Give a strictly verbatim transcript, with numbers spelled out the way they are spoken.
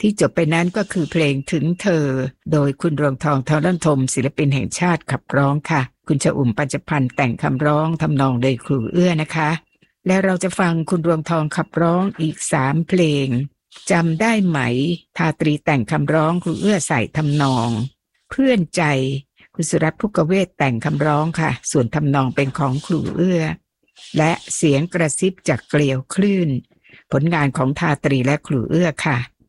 ที่จบไปนั้นก็คือเพลงถึงเธอโดยคุณรวงทองทองด้านธมศิลปินแห่งชาติขับร้องค่ะคุณชอุ่มปัญจพันธ์แต่งคำร้องทำนองโดยครูเอื้อนะคะและเราจะฟังคุณรวงทองขับร้องอีกสามเพลงจำได้ไหมทาตรีแต่งคำร้องครูเอื้อใส่ทำนองเพื่อนใจคุณสุรัตน์ภุกเวทแต่งคำร้องค่ะส่วนทำนองเป็นของครูเอื้อและเสียงกระซิบจากเกลียวคลื่นผลงานของทาตรีและครูเอื้อค่ะ